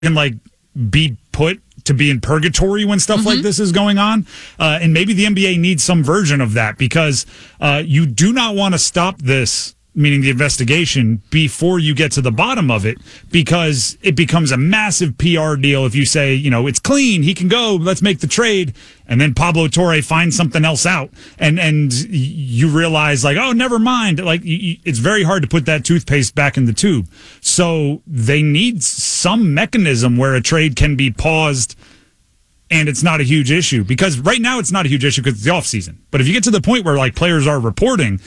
can like be put to be in purgatory when stuff like this is going on. And maybe the NBA needs some version of that because you do not want to stop this, meaning the investigation, before you get to the bottom of it, because it becomes a massive PR deal if you say, it's clean, he can go, let's make the trade, and then Pablo Torre finds something else out, and you realize, like, oh, never mind. Like, it's very hard to put that toothpaste back in the tube. So they need some mechanism where a trade can be paused and it's not a huge issue, because right now it's not a huge issue because it's the offseason. But if you get to the point where, like, players are reporting,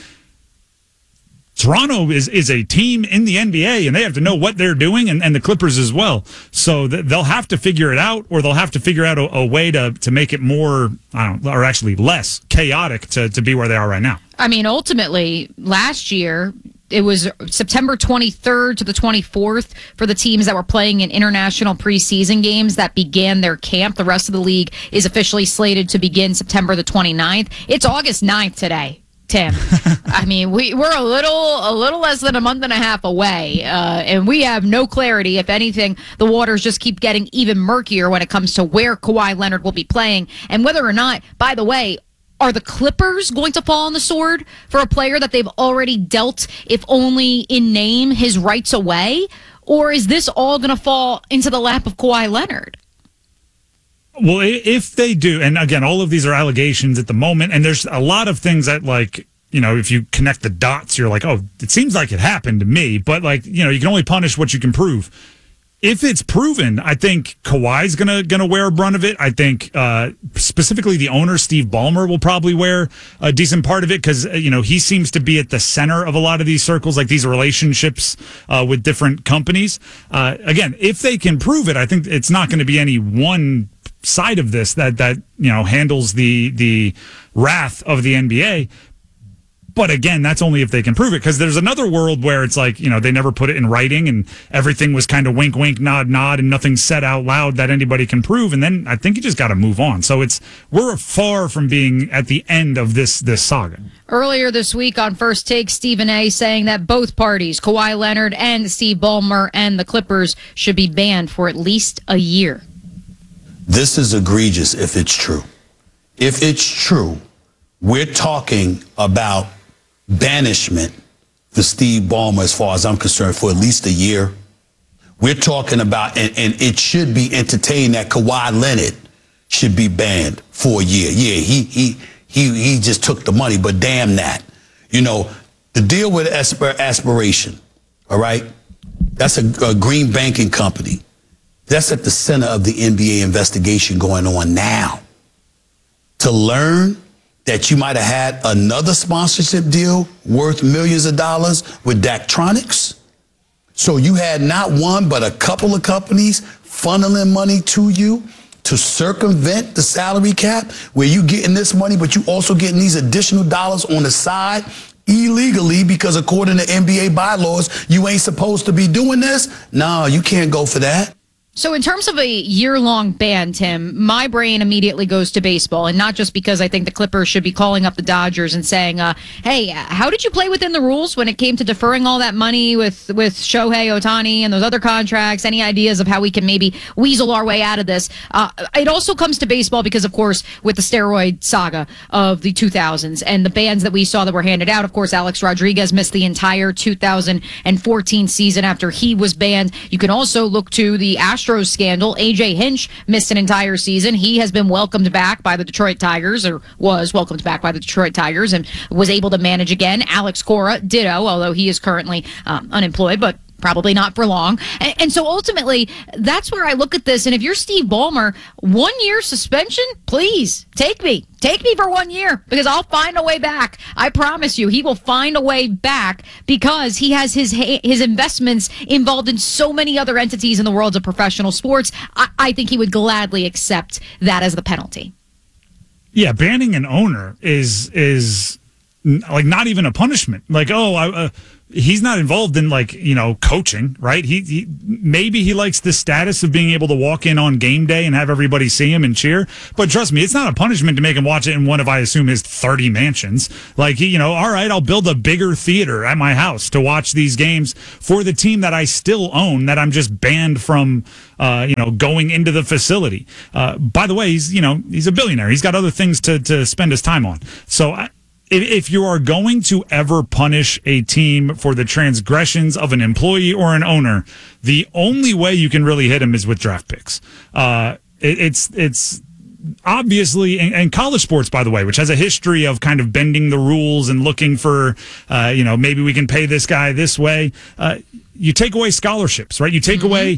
Toronto is a team in the NBA, and they have to know what they're doing, and the Clippers as well. So they'll have to figure it out, or they'll have to figure out a way to make it more, or actually less chaotic to be where they are right now. I mean, ultimately, last year, it was September 23rd to the 24th for the teams that were playing in international preseason games that began their camp. The rest of the league is officially slated to begin September the 29th. It's August 9th today, Tim. I mean, we're a little less than a month and a half away, and we have no clarity. If anything, the waters just keep getting even murkier when it comes to where Kawhi Leonard will be playing and whether or not, by the way, are the Clippers going to fall on the sword for a player that they've already dealt, if only in name, his rights away? Or is this all going to fall into the lap of Kawhi Leonard? Well, if they do, and again, all of these are allegations at the moment, and there's a lot of things that, like, if you connect the dots, you're like, oh, it seems like it happened to me, but, like, you can only punish what you can prove. If it's proven, I think Kawhi's gonna wear a brunt of it. I think specifically the owner, Steve Ballmer, will probably wear a decent part of it because he seems to be at the center of a lot of these circles, like these relationships with different companies. Again, if they can prove it, I think it's not going to be any one side of this that handles the wrath of the NBA. But again, that's only if they can prove it, because there's another world where it's like, they never put it in writing and everything was kind of wink, wink, nod, nod, and nothing said out loud that anybody can prove. And then I think you just got to move on. So we're far from being at the end of this saga. Earlier this week on First Take, Stephen A. saying that both parties, Kawhi Leonard and Steve Ballmer and the Clippers, should be banned for at least a year. This is egregious if it's true. If it's true, we're talking about banishment for Steve Ballmer, as far as I'm concerned, for at least a year. We're talking about, and it should be entertained that Kawhi Leonard should be banned for a year. Yeah, he just took the money, but damn that. The deal with Aspiration, all right? That's a green banking company. That's at the center of the NBA investigation going on now. To learn that you might have had another sponsorship deal worth millions of dollars with Daktronics. So you had not one, but a couple of companies funneling money to you to circumvent the salary cap, where you getting this money, but you also getting these additional dollars on the side illegally, because according to NBA bylaws, you ain't supposed to be doing this. No, you can't go for that. So in terms of a year-long ban, Tim, my brain immediately goes to baseball, and not just because I think the Clippers should be calling up the Dodgers and saying, hey, how did you play within the rules when it came to deferring all that money with Shohei Ohtani and those other contracts? Any ideas of how we can maybe weasel our way out of this? It also comes to baseball because, of course, with the steroid saga of the 2000s and the bans that we saw that were handed out, of course, Alex Rodriguez missed the entire 2014 season after he was banned. You can also look to the Astros scandal. AJ Hinch missed an entire season. He has been welcomed back by the Detroit Tigers, or was welcomed back by the Detroit Tigers, and was able to manage again. Alex Cora, ditto, although he is currently unemployed, but probably not for long. And so ultimately, that's where I look at this. And if you're Steve Ballmer, 1 year suspension, please take me. Take me for 1 year, because I'll find a way back. I promise you, he will find a way back, because he has his investments involved in so many other entities in the world of professional sports. I think he would gladly accept that as the penalty. Yeah, banning an owner is like not even a punishment. Like, he's not involved in coaching, right? He maybe he likes the status of being able to walk in on game day and have everybody see him and cheer. But trust me, it's not a punishment to make him watch it in one of, I assume, his 30 mansions. Like, all right, I'll build a bigger theater at my house to watch these games for the team that I still own, that I'm just banned from, going into the facility. By the way, he's a billionaire. He's got other things to spend his time on. So if you are going to ever punish a team for the transgressions of an employee or an owner, the only way you can really hit him is with draft picks. It's obviously, and college sports, by the way, which has a history of kind of bending the rules and looking for, maybe we can pay this guy this way. You take away scholarships, right? You take away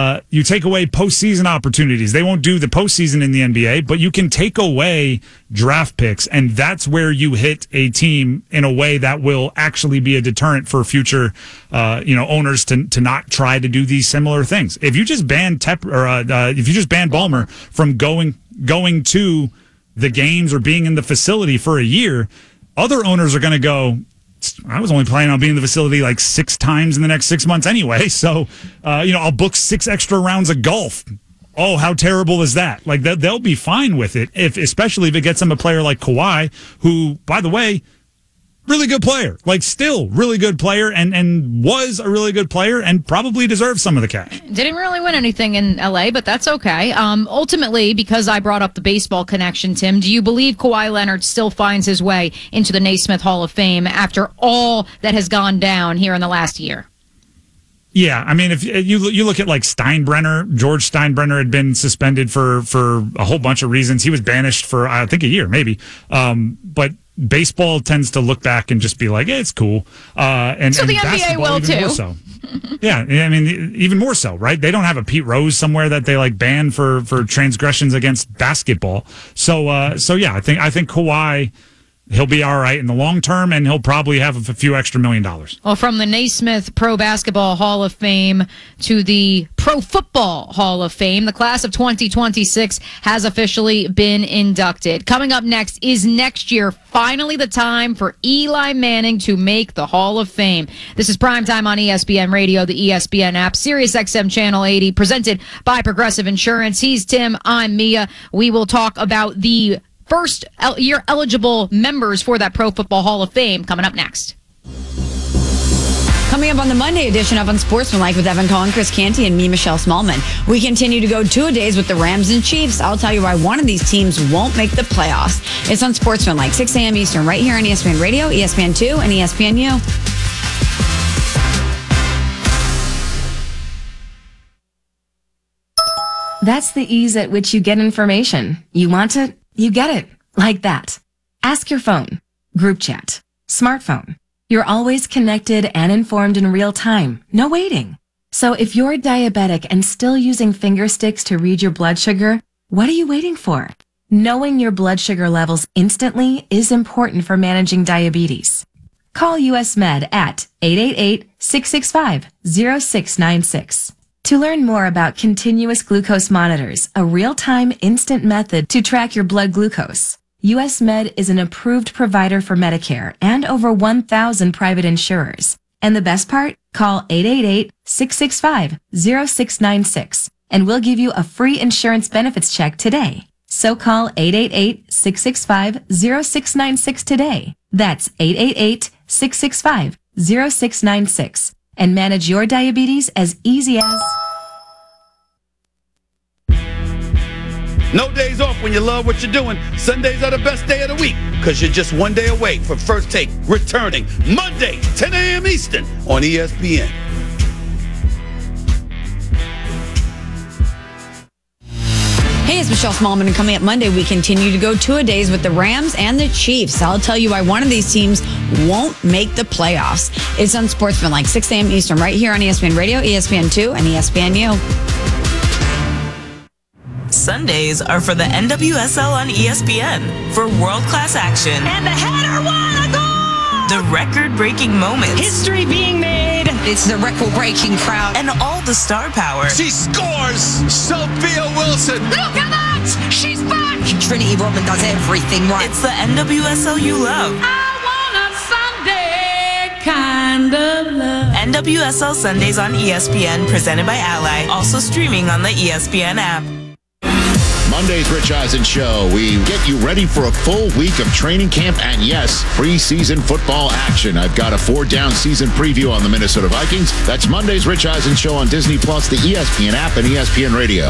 postseason opportunities. They won't do the postseason in the NBA, but you can take away draft picks, and that's where you hit a team in a way that will actually be a deterrent for future, owners to not try to do these similar things. If you just ban if you just ban Ballmer from going to the games or being in the facility for a year, other owners are going to go, I was only planning on being in the facility like 6 times in the next 6 months anyway. So, I'll book 6 extra rounds of golf. Oh, how terrible is that? Like, they'll be fine with it, especially if it gets them a player like Kawhi, who, by the way, really good player. Like, still really good player, and was a really good player, and probably deserves some of the cash. Didn't really win anything in LA, but that's okay. Ultimately, because I brought up the baseball connection, Tim, do you believe Kawhi Leonard still finds his way into the Naismith Hall of Fame after all that has gone down here in the last year? Yeah, I mean, if you look at like Steinbrenner, George Steinbrenner had been suspended for a whole bunch of reasons. He was banished for, I think, a year, maybe. But baseball tends to look back and just be like, it's cool. And so the NBA will too. So. Yeah, I mean, even more so, right? They don't have a Pete Rose somewhere that they like ban for transgressions against basketball. So yeah, I think Kawhi, he'll be all right in the long term, and he'll probably have a few extra $1 million. Well, from the Naismith Pro Basketball Hall of Fame to the Pro Football Hall of Fame, the class of 2026 has officially been inducted. Coming up next is next year, finally the time for Eli Manning to make the Hall of Fame. This is Primetime on ESPN Radio, the ESPN app, Sirius XM Channel 80, presented by Progressive Insurance. He's Tim, I'm Mia. We will talk about the first year eligible members for that Pro Football Hall of Fame coming up next. Coming up on the Monday edition of Unsportsmanlike with Evan Cohen, Chris Canty, and me, Michelle Smallman. We continue to go 2-a-days with the Rams and Chiefs. I'll tell you why one of these teams won't make the playoffs. It's Unsportsmanlike, 6 a.m. Eastern, right here on ESPN Radio, ESPN2, and ESPNU. That's the ease at which you get information. You want it, you get it. Like that. Ask your phone. Group chat. Smartphone. You're always connected and informed in real time. No waiting. So if you're diabetic and still using finger sticks to read your blood sugar, what are you waiting for? Knowing your blood sugar levels instantly is important for managing diabetes. Call US Med at 888-665-0696. To learn more about continuous glucose monitors, a real-time instant method to track your blood glucose, US Med is an approved provider for Medicare and over 1,000 private insurers. And the best part? Call 888-665-0696 and we'll give you a free insurance benefits check today. So call 888-665-0696 today. That's 888-665-0696. And manage your diabetes as easy as... No days off when you love what you're doing. Sundays are the best day of the week because you're just one day away from First Take returning Monday, 10 a.m. Eastern on ESPN. Hey, it's Michelle Smallman, and coming up Monday, we continue to go 2-a-days with the Rams and the Chiefs. I'll tell you why one of these teams won't make the playoffs. It's Unsportsmanlike, 6 a.m. Eastern, right here on ESPN Radio, ESPN2, and ESPNU. Sundays are for the NWSL on ESPN for world-class action. And the header won a goal! The record-breaking moments. History being made. It's the record-breaking crowd. And all the star power. She scores! Sophia Wilson! Look at that! She's back! Trinity Rodman does everything right. It's the NWSL you love. I wanna kind of love. NWSL Sundays on ESPN, presented by Ally. Also streaming on the ESPN app. Monday's Rich Eisen Show. We get you ready for a full week of training camp and, yes, preseason football action. I've got a 4-down season preview on the Minnesota Vikings. That's Monday's Rich Eisen Show on Disney+, the ESPN app, and ESPN Radio.